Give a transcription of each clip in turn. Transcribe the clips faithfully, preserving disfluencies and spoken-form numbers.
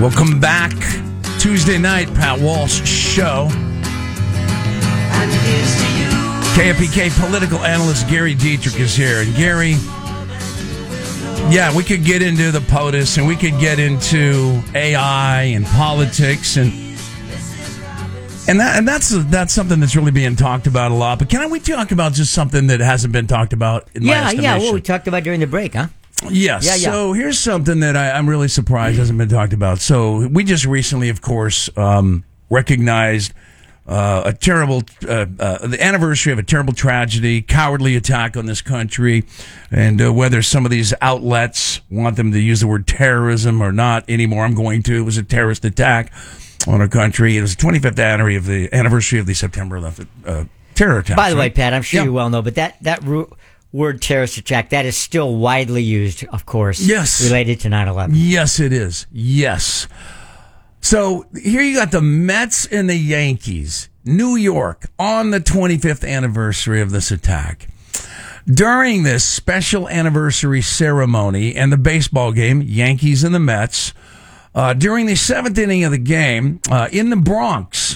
Welcome back. Tuesday night, Pat Walsh Show. K F P K political analyst Gary Dietrich is here. And Gary, yeah, we could get into the POTUS and we could get into A I and politics and and that and that's that's something that's really being talked about a lot. But can we talk about just something that hasn't been talked about in yeah, my estimation? Yeah, well, we talked about during the break, huh? Yes. Yeah, yeah. So here's something that I, I'm really surprised hasn't been talked about. So we just recently, of course, um, recognized uh, a terrible, uh, uh, the anniversary of a terrible tragedy, cowardly attack on this country, and uh, whether some of these outlets want them to use the word terrorism or not anymore, I'm going to. It was a terrorist attack on our country. It was the twenty-fifth anniversary of the anniversary of the September eleventh uh, terror attack. By the right? way, Pat, I'm sure yeah. you well know, but that that ru- word terrorist attack, that is still widely used, of course. Yes. Related to nine eleven. Yes, it is. Yes. So here you got the Mets and the Yankees, New York, on the twenty-fifth anniversary of this attack. During this special anniversary ceremony and the baseball game, Yankees and the Mets, uh, during the seventh inning of the game, uh, in the Bronx,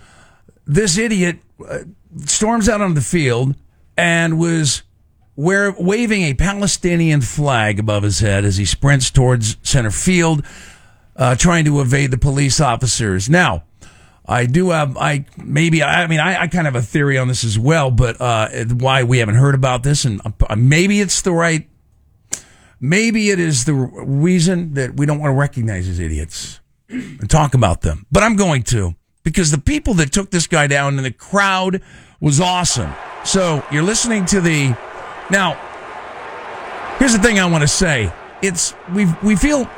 this idiot uh, storms out on the field and was wear, waving a Palestinian flag above his head as he sprints towards center field, uh, trying to evade the police officers. Now, I do have, I maybe, I mean, I, I kind of have a theory on this as well, but uh, why we haven't heard about this, and uh, maybe it's the right, maybe it is the reason that we don't want to recognize these idiots and talk about them. But I'm going to, because the people that took this guy down and the crowd was awesome. So you're listening to the, now, here's the thing I want to say. It's, we we feel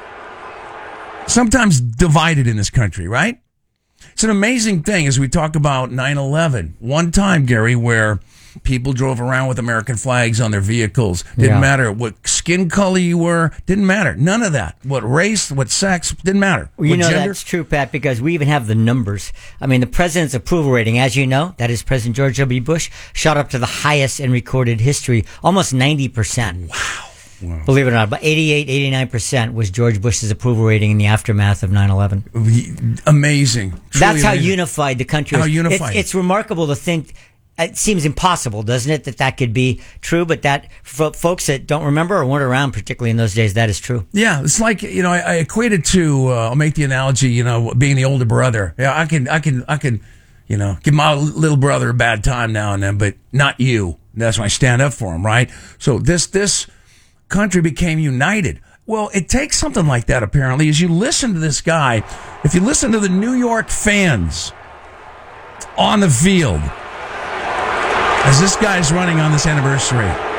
sometimes divided in this country, right? It's an amazing thing as we talk about nine eleven. One time, Gary, where people drove around with American flags on their vehicles. Didn't Yeah. matter what skin color you were. Didn't matter. None of that. What race, what sex, didn't matter. Well, you what know, gender. that's true, Pat, because we even have the numbers. I mean, the president's approval rating, as you know, that is President George W. Bush, shot up to the highest in recorded history, almost ninety percent. Wow. Wow. Believe it or not, but eighty-eight, eighty-nine percent was George Bush's approval rating in the aftermath of nine eleven. Amazing. Truly That's how amazing. unified the country is. How unified. It's, it's remarkable to think. It seems impossible, doesn't it, that that could be true? But that, for folks that don't remember or weren't around, particularly in those days, that is true. Yeah, it's like, you know, I, I equate it to, uh, I'll make the analogy, you know, being the older brother. Yeah, I can, I can, I can, you know, give my little brother a bad time now and then, but not you. That's when I stand up for him, right? So this, this country became united. Well, it takes something like that, apparently, as you listen to this guy. If you listen to the New York fans on the field, as this guy's running on this anniversary,